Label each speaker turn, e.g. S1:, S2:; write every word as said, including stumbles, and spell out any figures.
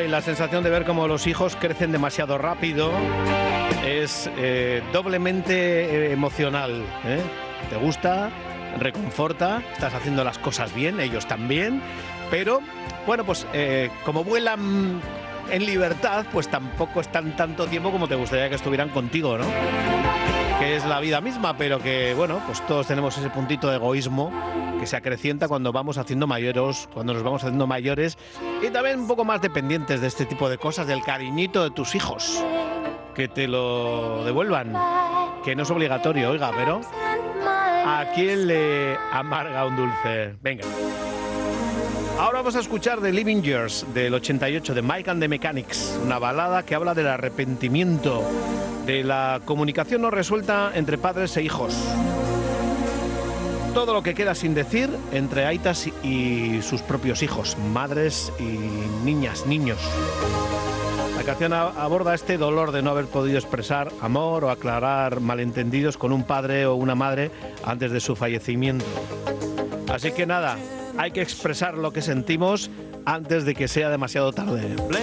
S1: Ay, la sensación de ver cómo los hijos crecen demasiado rápido es eh, doblemente eh, emocional, ¿eh? Te gusta, reconforta, estás haciendo las cosas bien, ellos también, pero bueno, pues eh, como vuelan en libertad, pues tampoco están tanto tiempo como te gustaría que estuvieran contigo, ¿no? Que es la vida misma, pero que, bueno, pues todos tenemos ese puntito de egoísmo que se acrecienta cuando vamos haciendo mayores, cuando nos vamos haciendo mayores, y también un poco más dependientes de este tipo de cosas, del cariñito de tus hijos, que te lo devuelvan, que no es obligatorio, oiga, pero ¿a quién le amarga un dulce? Venga. Ahora vamos a escuchar The Living Years del ochenta y ocho de Mike and the Mechanics, una balada que habla del arrepentimiento, de la comunicación no resuelta entre padres e hijos. Todo lo que queda sin decir entre aitas y sus propios hijos, madres y niñas, niños. La canción aborda este dolor de no haber podido expresar amor o aclarar malentendidos con un padre o una madre antes de su fallecimiento. Así que nada, hay que expresar lo que sentimos antes de que sea demasiado tarde.